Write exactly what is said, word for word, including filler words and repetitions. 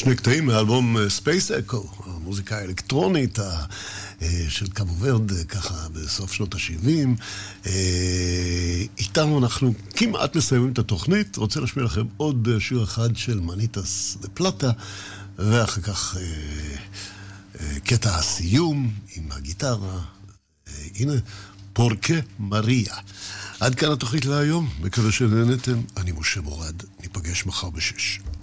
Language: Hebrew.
שני קטעים מאלבום Space Echo, המוזיקה האלקטרונית של קאבו ורד, ככה בסוף שנות ה-שבעים. איתנו אנחנו כמעט מסיימים את התוכנית. רוצה להשמיע לכם עוד שיר אחד של מניטס דה פלטה, ואחר כך קטע הסיום עם הגיטרה. הנה, פורקה מריה. עד כאן התוכנית להיום, מקווה שנהנתם. אני משה מורד, ניפגש מחר בשש.